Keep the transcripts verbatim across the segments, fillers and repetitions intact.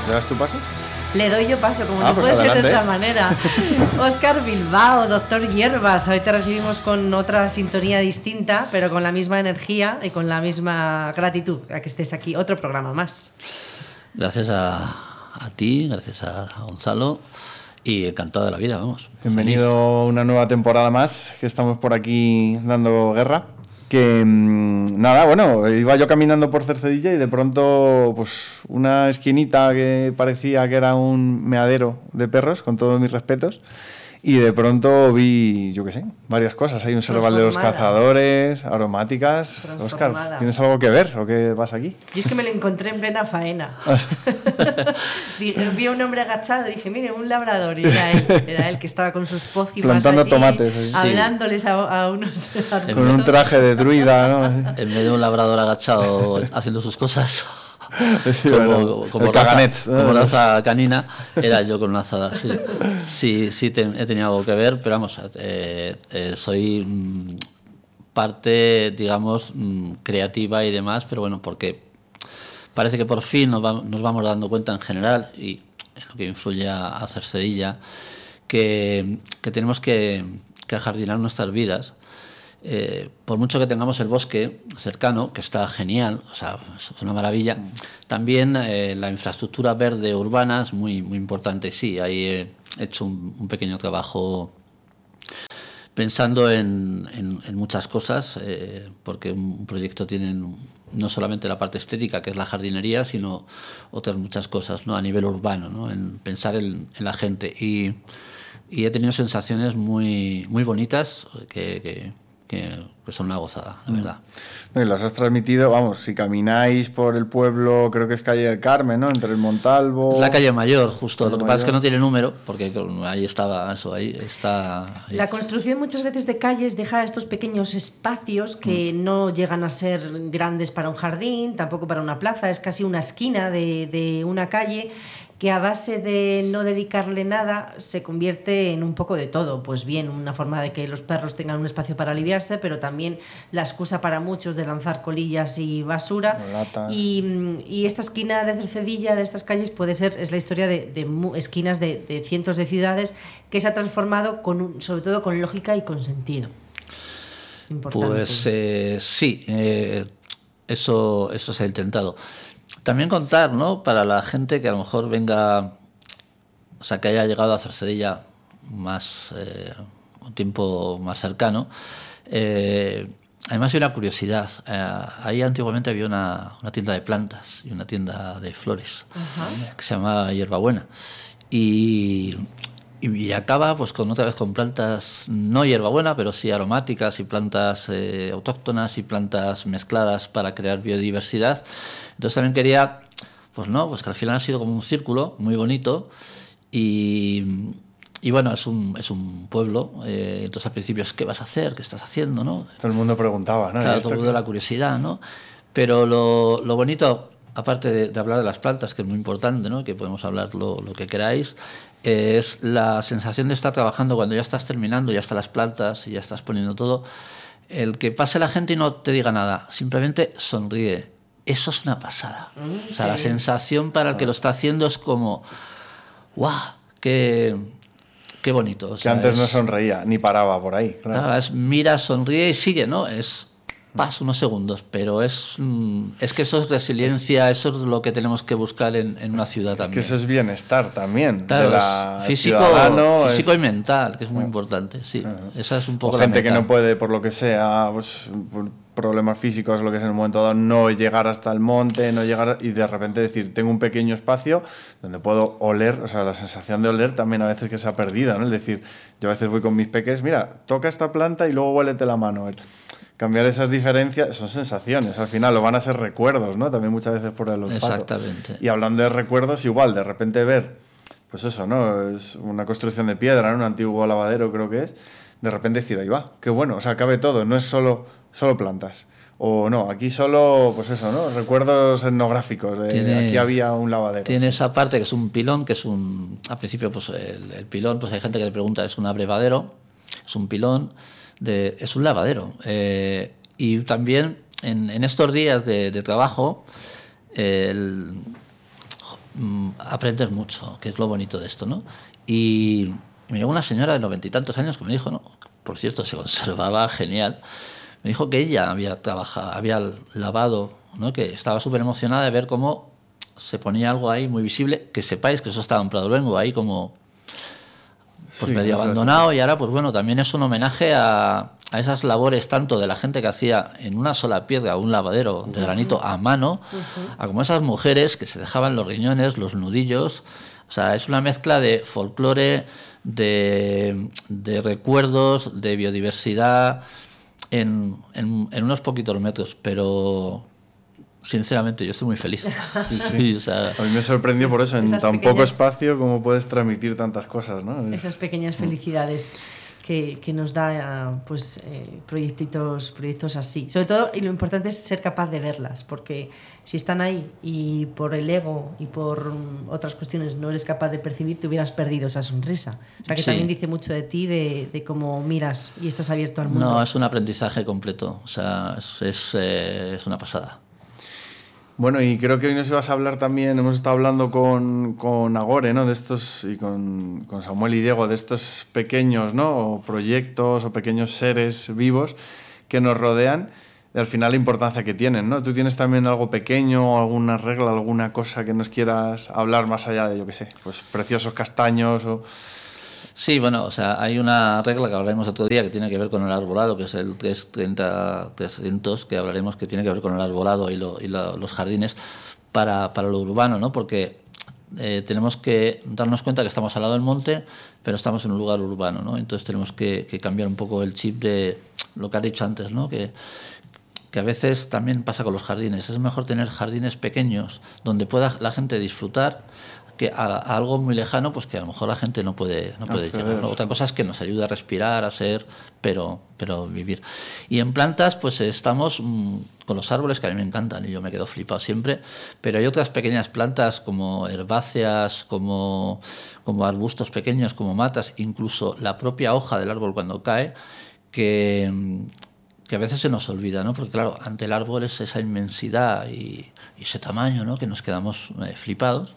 ¿Le das tu paso? Le doy yo paso, como ah, no pues puede adelante. ser de otra manera. Óscar Bilbao, doctor Hierbas. Hoy te recibimos con otra sintonía distinta, pero con la misma energía y con la misma gratitud a que estés aquí. Otro programa más. Gracias a, a ti, gracias a Gonzalo y encantado de la vida, vamos. Bienvenido feliz. A una nueva temporada más, que estamos por aquí dando guerra. Que nada, bueno, iba yo caminando por Cercedilla y de pronto pues una esquinita que parecía que era un meadero de perros, con todos mis respetos, y de pronto vi, yo qué sé, varias cosas. Hay un serval de los cazadores, aromáticas. Óscar, ¿tienes algo que ver o qué vas aquí? Yo es que me lo encontré en plena faena. Vi a un hombre agachado y dije, mire, un labrador, y era él, era él que estaba con sus pócimas plantando allí, tomates, ¿sí? hablándoles a, a unos arbustos. Con un traje de druida, ¿no? En medio de un labrador agachado haciendo sus cosas. Sí, como, bueno, como, raza, como raza canina, era yo con una azada. Sí, sí, sí te, he tenido algo que ver, pero vamos, eh, eh, soy mm, parte, digamos, mm, creativa y demás, pero bueno, porque parece que por fin nos, va, nos vamos dando cuenta en general, y en lo que influye a, a Cercedilla, que, que tenemos que, que ajardinar nuestras vidas. Eh, por mucho que tengamos el bosque cercano, que está genial, o sea, es una maravilla, también eh, la infraestructura verde urbana es muy, muy importante. Sí, ahí he hecho un, un pequeño trabajo pensando en, en, en muchas cosas, eh, porque un proyecto tiene no solamente la parte estética, que es la jardinería, sino otras muchas cosas, ¿no? A nivel urbano, ¿no? En pensar en, en la gente. Y, y he tenido sensaciones muy, muy bonitas que... que Que, que son una gozada, la verdad. Y las has transmitido, vamos, si camináis por el pueblo, creo que es calle del Carmen, ¿no? Entre el Montalvo... Es la calle Mayor, justo. Calle Lo que Mayor. pasa es que no tiene número, porque ahí estaba, eso, ahí está... Ahí. La construcción muchas veces de calles deja estos pequeños espacios que mm. no llegan a ser grandes para un jardín, tampoco para una plaza, es casi una esquina de, de una calle, que a base de no dedicarle nada se convierte en un poco de todo. Pues bien, una forma de que los perros tengan un espacio para aliviarse, pero también la excusa para muchos de lanzar colillas y basura. Y, y esta esquina de Cercedilla, de estas calles, puede ser, es la historia de, de esquinas de, de cientos de ciudades que se ha transformado con un, sobre todo con lógica y con sentido. Importante. Pues eh, sí, eh, eso, eso se ha intentado. También contar, ¿no? Para la gente que a lo mejor venga, o sea, que haya llegado a Cercedilla más, eh, un tiempo más cercano. Eh, además hay una curiosidad. Eh, ahí antiguamente había una, una tienda de plantas y una tienda de flores. Uh-huh. Que se llamaba Hierbabuena. Y, y acaba pues con otra vez con plantas, no hierbabuena, pero sí aromáticas y plantas eh, autóctonas y plantas mezcladas para crear biodiversidad. Entonces también quería, pues no, pues que al final ha sido como un círculo muy bonito y, y bueno, es un, es un pueblo, eh, entonces al principio es ¿qué vas a hacer? ¿Qué estás haciendo? ¿No? Todo el mundo preguntaba, ¿no? Claro, todo el mundo la curiosidad, ¿no? Pero lo, lo bonito, aparte de, de hablar de las plantas, que es muy importante, ¿no? Que podemos hablar lo, lo que queráis, eh, es la sensación de estar trabajando cuando ya estás terminando, ya están las plantas y ya estás poniendo todo, el que pase la gente y no te diga nada, simplemente sonríe. Eso es una pasada. O sea, la sensación para el que lo está haciendo es como, ¡guau! ¡Qué, qué bonito! O sea, que antes es, no sonreía, ni paraba por ahí. Claro. Claro, es mira, sonríe y sigue, ¿no? Es pas unos segundos, pero es, es que eso es resiliencia, eso es lo que tenemos que buscar en, en una ciudad también. Es que eso es bienestar también. Claro, de la físico, físico es... y mental, que es muy importante, sí. Uh-huh. Esa es un poco o la gente meta. Que no puede, por lo que sea, pues, por problemas físicos, lo que sea, en un momento dado, no llegar hasta el monte, no llegar y de repente decir, tengo un pequeño espacio donde puedo oler, o sea, la sensación de oler también a veces que se ha perdido, ¿no? Es decir, yo a veces voy con mis peques, mira, toca esta planta y luego huélete la mano. Cambiar esas diferencias son sensaciones, al final lo van a ser recuerdos, ¿no? También muchas veces por el olfato. Exactamente. Y hablando de recuerdos, igual, de repente ver, pues eso, ¿no? Es una construcción de piedra, ¿no? Un antiguo lavadero creo que es, de repente decir, ahí va, qué bueno, o sea, cabe todo, no es solo, solo plantas. O no, aquí solo, pues eso, ¿no? Recuerdos etnográficos, de tiene, aquí había un lavadero. Tiene esa parte que es un pilón, que es un... Al principio, pues el, el pilón, pues hay gente que le pregunta, ¿es un abrevadero? Es un pilón, de, es un lavadero. Eh, y también en, en estos días de, de trabajo, el, mmm, aprendes mucho, que es lo bonito de esto, ¿no? Y me llegó una señora de noventa y tantos años que me dijo, ¿no? Por cierto, se conservaba genial. Me dijo que ella había trabajado, había lavado, ¿no? Que estaba súper emocionada de ver cómo se ponía algo ahí muy visible, que sepáis que eso estaba en Pradoluengo, ahí como pues sí, medio abandonado, y ahora pues bueno, también es un homenaje a, a esas labores tanto de la gente que hacía en una sola piedra un lavadero de granito a mano, uh-huh. a como esas mujeres que se dejaban los riñones, los nudillos. O sea, es una mezcla de folclore, de, de recuerdos, de biodiversidad en, en, en unos poquitos metros, pero sinceramente yo estoy muy feliz. Sí, sí. O sea, a mí me sorprendió por eso, en tan poco espacio, cómo puedes transmitir tantas cosas, ¿no? Esas pequeñas felicidades que, que nos da pues eh, proyectitos, proyectos así. Sobre todo, y lo importante es ser capaz de verlas, porque si están ahí y por el ego y por otras cuestiones no eres capaz de percibir, te hubieras perdido esa sonrisa. O sea, que sí. También dice mucho de ti, de, de cómo miras y estás abierto al mundo. No, es un aprendizaje completo. O sea, es, es, eh, es una pasada. Bueno, y creo que hoy nos ibas a hablar también, hemos estado hablando con, con Agore, ¿no? De estos, y con, con Samuel y Diego, de estos pequeños, ¿no? O proyectos o pequeños seres vivos que nos rodean, y al final la importancia que tienen, ¿no? ¿Tú tienes también algo pequeño, alguna regla, alguna cosa que nos quieras hablar más allá de, yo qué sé, pues preciosos castaños o...? Sí, bueno, o sea, hay una regla que hablaremos otro día que tiene que ver con el arbolado, que es el trescientos treinta trescientos, que hablaremos que tiene que ver con el arbolado y, lo, y lo, los jardines para, para lo urbano, ¿no? Porque eh, tenemos que darnos cuenta que estamos al lado del monte, pero estamos en un lugar urbano, ¿no? Entonces tenemos que, que cambiar un poco el chip de lo que has dicho antes, ¿no? Que, que a veces también pasa con los jardines. Es mejor tener jardines pequeños donde pueda la gente disfrutar, que a, a algo muy lejano, pues que a lo mejor la gente no puede, no puede llegar, ¿no? Otra cosa es que nos ayude a respirar, a ser, pero, pero vivir. Y en plantas, pues estamos mmm, con los árboles, que a mí me encantan y yo me quedo flipado siempre, pero hay otras pequeñas plantas como herbáceas, como, como arbustos pequeños, como matas, incluso la propia hoja del árbol cuando cae, que, que a veces se nos olvida, ¿no? Porque claro, ante el árbol es esa inmensidad y, y ese tamaño, ¿no? Que nos quedamos eh, flipados.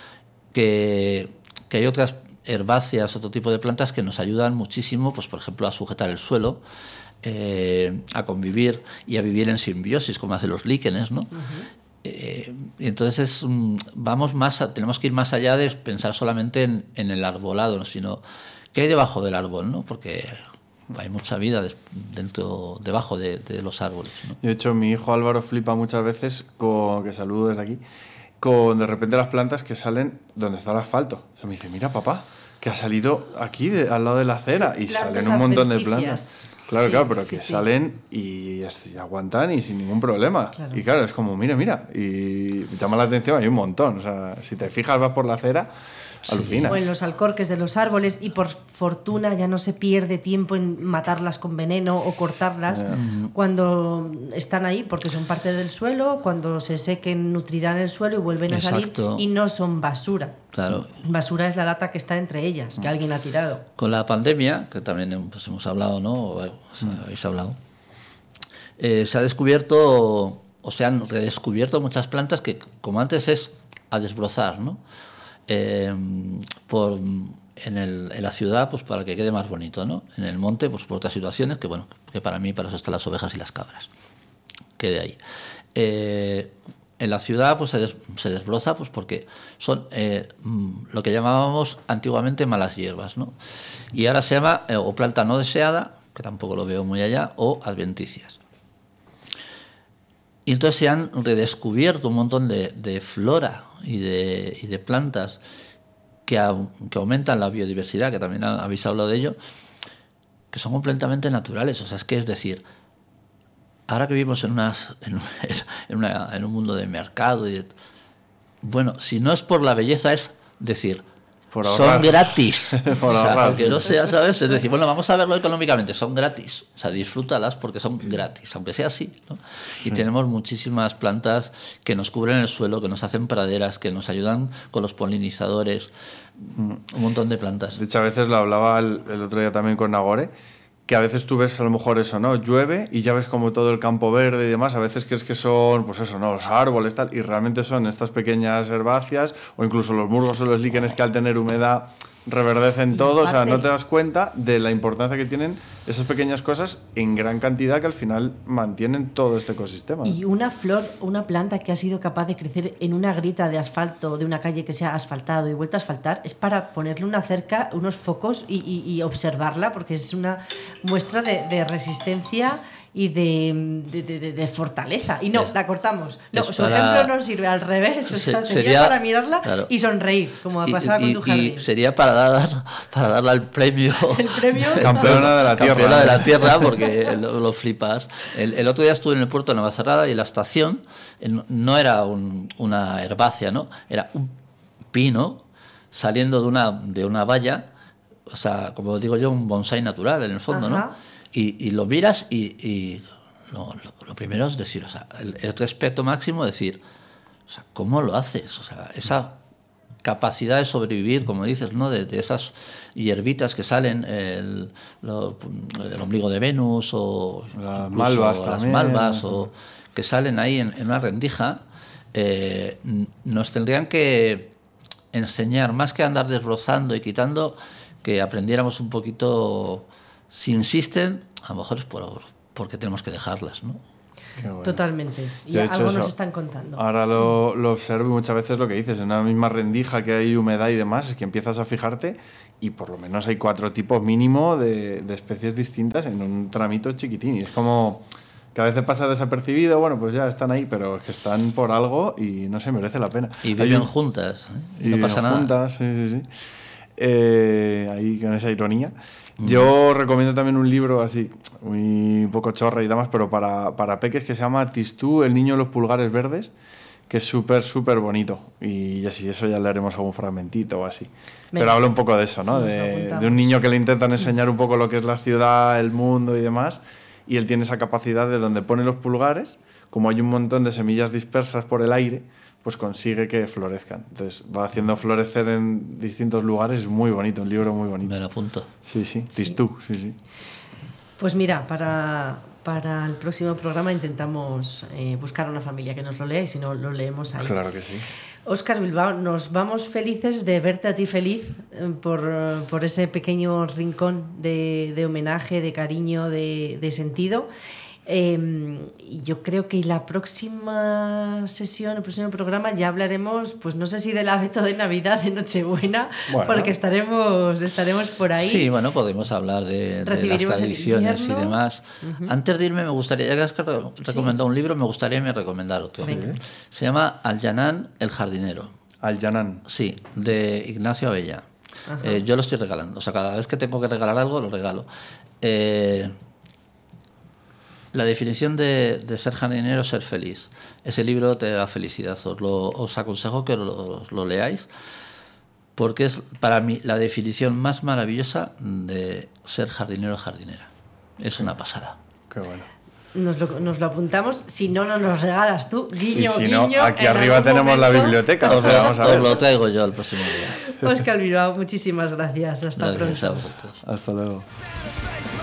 Que, que hay otras herbáceas, otro tipo de plantas que nos ayudan muchísimo, pues por ejemplo a sujetar el suelo, eh, a convivir y a vivir en simbiosis, como hacen los líquenes, ¿no? Uh-huh. Eh, entonces es, vamos más a, tenemos que ir más allá de pensar solamente en, en el arbolado, ¿no? Sino qué hay debajo del árbol, ¿no? Porque hay mucha vida dentro, debajo de, de los árboles, ¿no? De hecho, mi hijo Álvaro flipa muchas veces, con, que saludo desde aquí, con de repente las plantas que salen donde está el asfalto. O sea, me dice, mira papá, que ha salido aquí de, al lado de la acera, y plantas salen un montón de plantas. Claro, sí, claro, pero que sí, salen sí. y, y aguantan y sin ningún problema. Claro. Y claro, es como, mira, mira, y llama la atención, hay un montón. O sea, si te fijas, vas por la acera, sí, alucina. O en los alcorques de los árboles, y por fortuna ya no se pierde tiempo en matarlas con veneno o cortarlas yeah. cuando están ahí, porque son parte del suelo, cuando se sequen nutrirán el suelo y vuelven a Exacto. salir, y no son basura. Claro. Basura es la lata que está entre ellas, que alguien ha tirado. Con la pandemia, que también pues, hemos hablado, ¿no? O, o sea, mm. habéis hablado, eh, se ha descubierto, o se han redescubierto muchas plantas que, como antes, es a desbrozar, ¿no? Eh, por, en, el, en la ciudad, pues para que quede más bonito, ¿no? En el monte, pues por otras situaciones, que bueno, que para mí, para eso están las ovejas y las cabras. Quede ahí. Eh, en la ciudad, pues se, des, se desbroza, pues porque son eh, lo que llamábamos antiguamente malas hierbas, ¿no? Y ahora se llama eh, o planta no deseada, que tampoco lo veo muy allá, o adventicias. Y entonces se han redescubierto un montón de, de flora y de, y de plantas que, a, que aumentan la biodiversidad, que también habéis hablado de ello, que son completamente naturales. O sea, es que es decir, ahora que vivimos en, unas, en, en, una, en un mundo de mercado, y de, bueno, si no es por la belleza, es decir, por son gratis. Por o sea, ahorrar. aunque no sea, ¿sabes? Es decir, bueno, vamos a verlo económicamente, son gratis. O sea, disfrútalas porque son gratis, aunque sea así, ¿no? Y sí. tenemos muchísimas plantas que nos cubren el suelo, que nos hacen praderas, que nos ayudan con los polinizadores, un montón de plantas. De hecho, a veces lo hablaba el, el otro día también con Nagore, que que a veces tú ves a lo mejor eso, ¿no? Llueve y ya ves como todo el campo verde y demás, a veces crees que son, pues eso, ¿no? Los árboles, tal, y realmente son estas pequeñas herbáceas o incluso los musgos o los líquenes que al tener humedad reverdecen todo, o sea, no te das cuenta de la importancia que tienen esas pequeñas cosas en gran cantidad que al final mantienen todo este ecosistema. Y una flor, una planta que ha sido capaz de crecer en una grita de asfalto de una calle que se ha asfaltado y vuelto a asfaltar, es para ponerle una cerca, unos focos y, y, y observarla, porque es una muestra de, de resistencia y de, de, de, de fortaleza. Y no, es, la cortamos. No, su para, ejemplo no sirve, al revés. O sea, sería, sería para mirarla, claro, y sonreír, como ha pasado con tu jardín. Y sería para, dar, para darle el premio, el premio campeona de la tierra. Campeona de la tierra, porque lo, lo flipas. El, el otro día estuve en el puerto de Navacerrada y la estación no era un, una herbácea, ¿no? Era un pino saliendo de una, de una valla, o sea, como digo yo, un bonsái natural en el fondo, ajá, ¿no? Y, y lo miras y, y lo, lo, lo primero es decir, o sea, el, el respeto máximo, decir, o sea, ¿cómo lo haces? O sea, esa capacidad de sobrevivir, como dices, ¿no? De, de esas hierbitas que salen, el, lo, el ombligo de Venus o las malvas, o las malvas, o que salen ahí en, en una rendija, eh, nos tendrían que enseñar, más que andar desbrozando y quitando, que aprendiéramos un poquito. Si insisten, a lo mejor es por, porque tenemos que dejarlas, ¿no? Bueno. Totalmente. Y algo eso, nos están contando. Ahora lo, lo observo y muchas veces lo que dices, en una misma rendija que hay humedad y demás, es que empiezas a fijarte y por lo menos hay cuatro tipos mínimo de, de especies distintas en un tramito chiquitín. Y es como que a veces pasa desapercibido, bueno, pues ya están ahí, pero es que están por algo y no se merece la pena. Y viven un, juntas, ¿eh? Y no pasa nada. Juntas, sí, sí, sí. Eh, ahí con esa ironía. Yo recomiendo también un libro así, muy poco chorra y demás, pero para, para peques, que se llama Tistú, el niño de los pulgares verdes, que es súper, súper bonito. Y así, eso ya le haremos algún fragmentito o así. Venga. Pero habla un poco de eso, ¿no? De, de un niño que le intentan enseñar un poco lo que es la ciudad, el mundo y demás, y él tiene esa capacidad de donde pone los pulgares, como hay un montón de semillas dispersas por el aire, pues consigue que florezcan. Entonces va haciendo florecer en distintos lugares. Es muy bonito, un libro muy bonito. Me lo apunto. Sí, sí, Tistú, sí, sí. Pues mira, para, para el próximo programa intentamos eh, buscar una familia que nos lo lea y si no, lo leemos ahí. Claro que sí. Óscar Bilbao, nos vamos felices de verte a ti feliz eh, por, por ese pequeño rincón de, de homenaje, de cariño, de, de sentido. Eh, yo creo que la próxima sesión, el próximo programa ya hablaremos, pues no sé si del abeto de Navidad, de Nochebuena, bueno, porque estaremos estaremos por ahí. Sí, bueno, podemos hablar de, de las tradiciones y demás. Uh-huh. Antes de irme me gustaría, ya que has recomendado sí. un libro, me gustaría me recomendar otro. Sí. Se llama Al-Yanán, el jardinero. Al-Yanán. Sí, de Ignacio Abella. Eh, yo lo estoy regalando, o sea, cada vez que tengo que regalar algo, lo regalo. Eh... La definición de, de ser jardinero es ser feliz. Ese libro te da felicidad. Os, lo, os aconsejo que lo, os lo leáis porque es para mí la definición más maravillosa de ser jardinero o jardinera. Es una pasada. Qué bueno. Nos lo, nos lo apuntamos. Si no, nos lo regalas tú. Guiño, y si guiño. No, aquí arriba tenemos momento. La biblioteca. Os, o sea, vamos a ver. Os lo traigo yo el próximo día. Óscar Bilbao, muchísimas gracias. Hasta gracias pronto. A vosotros. Hasta luego.